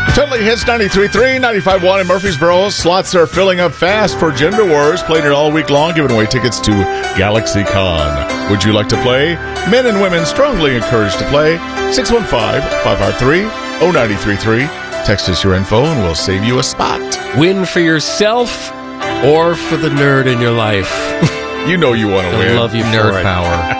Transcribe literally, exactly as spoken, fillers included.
Totally Hits ninety-three point three, ninety-five point one in Murfreesboro. Slots are filling up fast for Gender Wars. Played it all week long, giving away tickets to GalaxyCon. Would you like to play? Men and women strongly encouraged to play. six one five, five five three, zero nine three three. Text us your info and we'll save you a spot. Win for yourself or for the nerd in your life. You know you want to win. I love you for Nerd it. power.